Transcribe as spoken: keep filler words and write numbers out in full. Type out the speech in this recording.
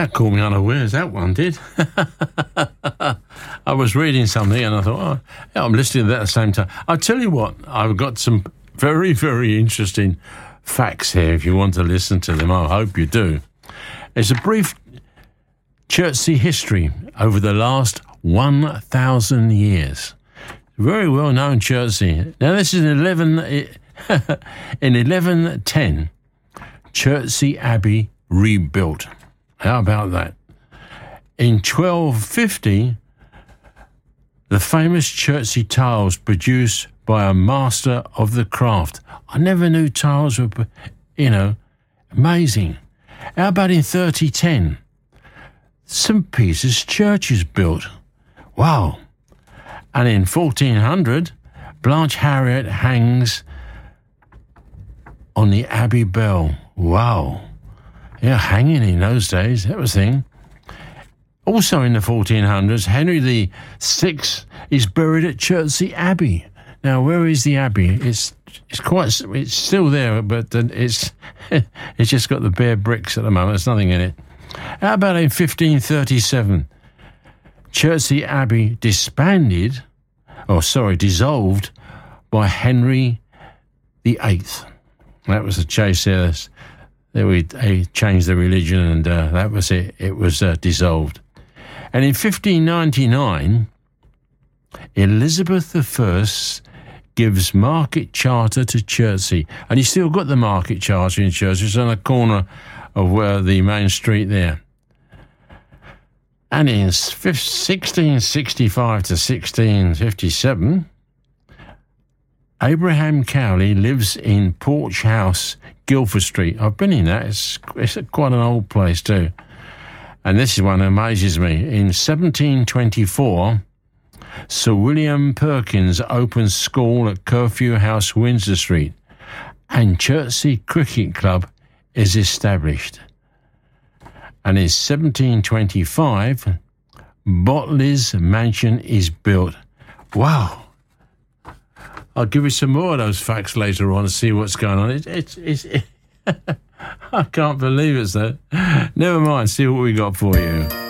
That caught me unawares, that one did. I was reading something and I thought, oh, yeah, I'm listening to that at the same time. I'll tell you what, I've got some very, very interesting facts here if you want to listen to them. I hope you do. It's a brief Chertsey history over the last one thousand years. Very well-known Chertsey. Now, this is in eleven in eleven ten, Chertsey Abbey rebuilt. How about that? In twelve fifty, the famous Chertsey tiles produced by a master of the craft. I never knew tiles were, you know, amazing. How about in thirty ten? Saint Peter's Church is built. Wow. And in fourteen hundred, Blanche Harriet hangs on the Abbey bell. Wow. Yeah, hanging in those days, that was a thing. Also in the fourteen hundreds, Henry the Sixth is buried at Chertsey Abbey. Now, where is the Abbey? It's it's quite it's still there, but it's it's just got the bare bricks at the moment. There's nothing in it. How about in fifteen thirty-seven, Chertsey Abbey disbanded, or sorry, dissolved by Henry the Eighth. That was the chase there. There we they changed the religion, and uh, that was it. It was uh, dissolved. And in fifteen ninety-nine, Elizabeth the First gives Market Charter to Chertsey, and you still got the Market Charter in Chertsey. It's on the corner of where the main street there. And in sixteen sixty-five to sixteen fifty-seven, Abraham Cowley lives in Porch House, Guildford Street. I've been in that. It's, it's quite an old place too. And this is one that amazes me. In seventeen twenty-four, Sir William Perkins opens school at Curfew House, Windsor Street, and Chertsey Cricket Club is established. And in seventeen twenty-five, Botley's Mansion is built. Wow. I'll give you some more of those facts later on and see what's going on. It, it, it's it, I can't believe it's that. Never mind, see what we got for you.